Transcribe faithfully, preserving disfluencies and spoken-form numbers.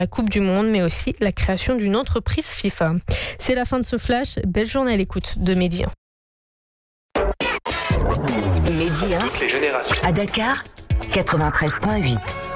la Coupe du Monde, mais aussi la création d'une entreprise FIFA. C'est la fin de ce flash. Belle journée à l'écoute de Medi un. Medi un, à Dakar, quatre-vingt-treize virgule huit.